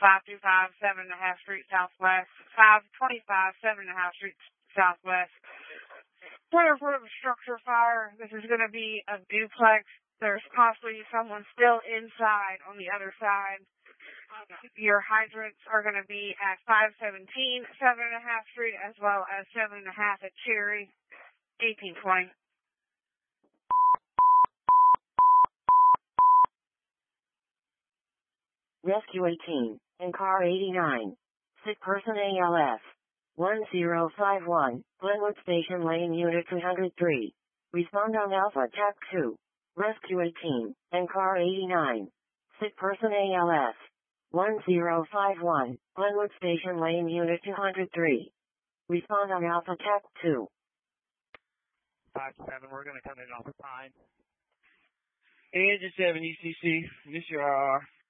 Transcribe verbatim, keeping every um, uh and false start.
five two five, seven and a half Street Southwest, five twenty-five, seven and a half Street Southwest. Center for the structure fire. This is going to be a duplex. There's possibly someone still inside on the other side. Your hydrants are going to be at five seventeen, seven and a half Street, as well as seven and a half at Cherry, eighteen twenty. Rescue eighteen, and car eighty-nine. Sick person A L S. one zero five one, Glenwood Station Lane Unit two hundred three. Respond on Alpha T A C two. Rescue eighteen, and car eighty-nine. Sick person A L S. one zero five one, Glenwood Station Lane Unit two hundred three. Respond on Alpha T A C two. five seven, we're going to come in off the Pine. Engine seven E C C, this your R R.